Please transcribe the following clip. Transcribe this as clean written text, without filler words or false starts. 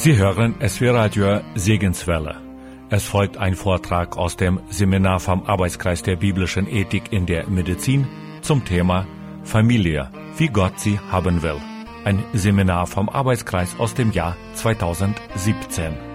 Sie hören SW Radio Segenswelle. Es folgt ein Vortrag aus dem Seminar vom Arbeitskreis der biblischen Ethik in der Medizin zum Thema Familie, wie Gott sie haben will. Ein Seminar vom Arbeitskreis aus dem Jahr 2017.